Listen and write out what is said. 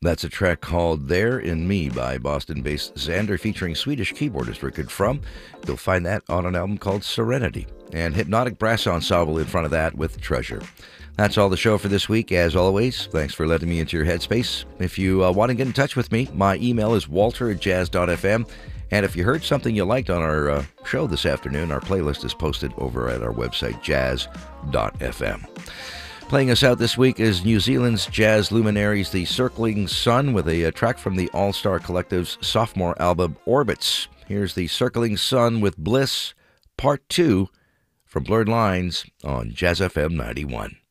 That's a track called There in Me by Boston-based Xander featuring Swedish keyboardist Rickard From. You'll find that on an album called Serenity. And Hypnotic Brass Ensemble in front of that with Treasure. That's all the show for this week. As always, thanks for letting me into your headspace. If you want to get in touch with me, my email is walter@jazz.fm. And if you heard something you liked on our show this afternoon, our playlist is posted over at our website, jazz.fm. Playing us out this week is New Zealand's jazz luminaries, The Circling Sun, with a track from the All-Star Collective's sophomore album, Orbits. Here's The Circling Sun with Bliss, Part 2, from Blurred Lines on Jazz FM 91.